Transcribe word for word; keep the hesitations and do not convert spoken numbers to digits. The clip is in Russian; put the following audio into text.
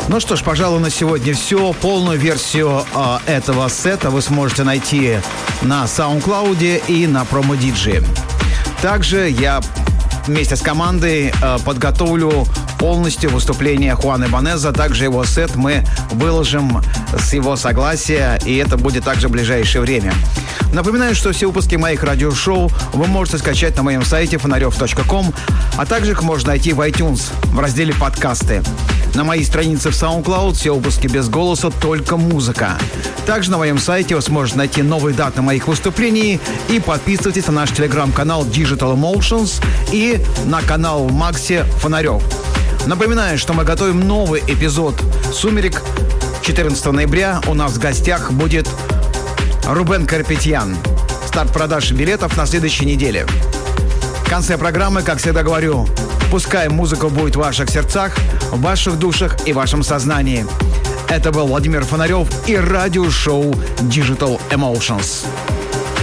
Ну что ж, пожалуй, на сегодня все. Полную версию э, этого сета вы сможете найти на SoundCloud и на промо-диджи. Также я вместе с командой э, подготовлю полностью выступление Хуана Ибанеза. Также его сет мы выложим с его согласия, и это будет также в ближайшее время. Напоминаю, что все выпуски моих радиошоу вы можете скачать на моем сайте фонарев точка ком, а также их можно найти в iTunes в разделе «Подкасты». На моей странице в SoundCloud все выпуски без голоса, только музыка. Также на моем сайте вы сможете найти новые даты моих выступлений и подписывайтесь на наш телеграм-канал Digital Emotions и на канал в Максе Фонарев. Напоминаю, что мы готовим новый эпизод «Сумерек». четырнадцатого ноября у нас в гостях будет Рубен Карапетян. Старт продаж билетов на следующей неделе. В конце программы, как всегда говорю, пускай музыка будет в ваших сердцах, в ваших душах и в вашем сознании. Это был Владимир Фонарев и радиошоу Digital Emotions.